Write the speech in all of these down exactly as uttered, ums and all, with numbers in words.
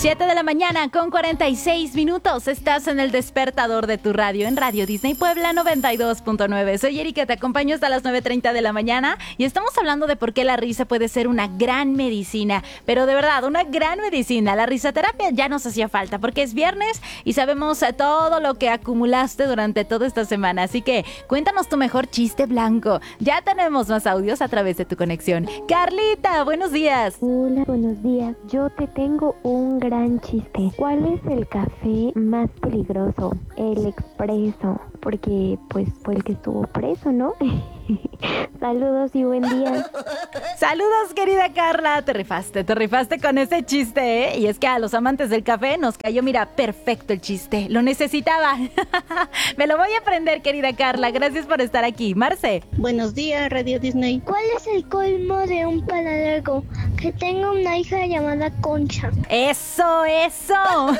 siete de la mañana con cuarenta y seis minutos. Estás en el despertador de tu radio en Radio Disney Puebla noventa y dos punto nueve. Soy Erika, te acompaño hasta las nueve treinta de la mañana y estamos hablando de por qué la risa puede ser una gran medicina. Pero de verdad, una gran medicina. La risoterapia ya nos hacía falta porque es viernes y sabemos todo lo que acumulaste durante toda esta semana. Así que cuéntanos tu mejor chiste blanco. Ya tenemos más audios a través de tu conexión. Carlita, buenos días. Hola, buenos días. Yo te tengo un gran chiste. ¿Cuál es el café más peligroso? El expreso. Porque, pues, fue el que estuvo preso, ¿no? Saludos y buen día. Saludos, querida Carla. Te rifaste, te rifaste con ese chiste, ¿eh? Y es que a los amantes del café nos cayó, mira, perfecto el chiste. Lo necesitaba. Me lo voy a aprender, querida Carla. Gracias por estar aquí. Marce. Buenos días, Radio Disney. ¿Cuál es el colmo de un palalargo? Que tenga una hija llamada Concha. ¡Eso, eso!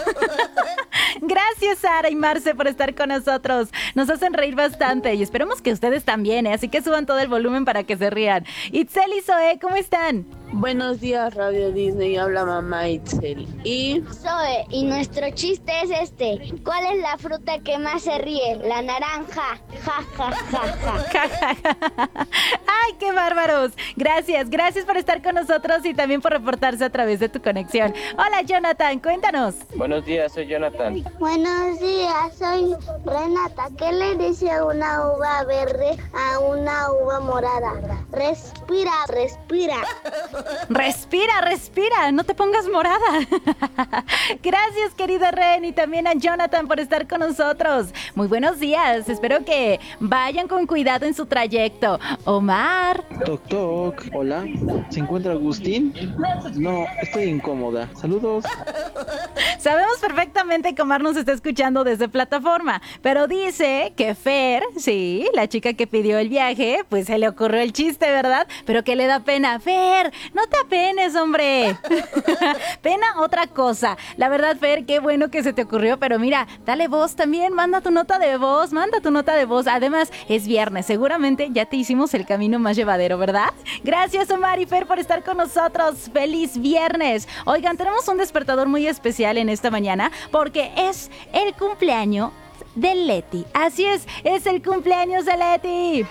Gracias, Sara y Marce, por estar con nosotros. Nos hacen reír bastante y esperemos que ustedes también, ¿eh? Así que suban todo el volumen para que se rían. Itzel y Zoe, ¿cómo están? Buenos días, Radio Disney, habla mamá Itzel. Y... Zoe, y nuestro chiste es este. ¿Cuál es la fruta que más se ríe? La naranja. Ja, ja, ja, ja. ¡Ay, qué bárbaros! Gracias, gracias por estar con nosotros y también por reportarse a través de tu conexión. Hola, Jonathan, cuéntanos. Buenos días, soy Jonathan. Buenos días, soy Renata. ¿Qué le dice una uva verde a una uva morada? Respira, respira. Respira, respira, no te pongas morada. Gracias, querida Ren, y también a Jonathan por estar con nosotros. Muy buenos días, espero que vayan con cuidado en su trayecto. Omar. Toc, toc, hola, ¿se encuentra Agustín? No, estoy incómoda. Saludos. Sabemos perfectamente que Omar nos está escuchando desde plataforma, pero dice que Fer, sí, la chica que pidió el viaje, pues se le ocurrió el chiste, ¿verdad? Pero que le da pena. Fer, no te apenes, hombre. Pena otra cosa. La verdad, Fer, qué bueno que se te ocurrió, pero mira, dale voz también, manda tu nota de voz, manda tu nota de voz. Además, es viernes, seguramente ya te hicimos el camino más llevadero, ¿verdad? Gracias, Omar y Fer, por estar con nosotros. ¡Feliz viernes! Oigan, tenemos un despertador muy especial en esta mañana porque es el cumpleaños de Leti. Así es, es el cumpleaños de Leti.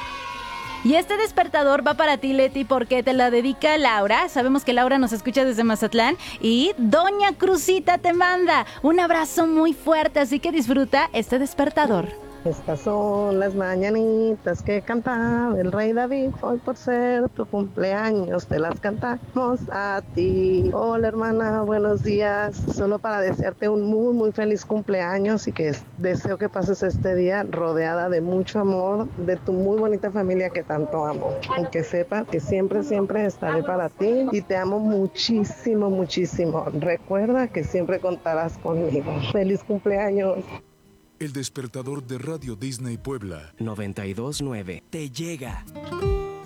Y este despertador va para ti, Leti, porque te la dedica Laura. Sabemos que Laura nos escucha desde Mazatlán. Y Doña Cruzita te manda un abrazo muy fuerte, así que disfruta este despertador. Estas son las mañanitas que cantaba el rey David. Hoy por ser tu cumpleaños te las cantamos a ti. Hola, hermana, buenos días. Solo para desearte un muy muy feliz cumpleaños y que deseo que pases este día rodeada de mucho amor de tu muy bonita familia que tanto amo. Y que sepas que siempre siempre estaré para ti y te amo muchísimo muchísimo. Recuerda que siempre contarás conmigo. Feliz cumpleaños. El despertador de Radio Disney Puebla noventa y dos punto nueve te llega.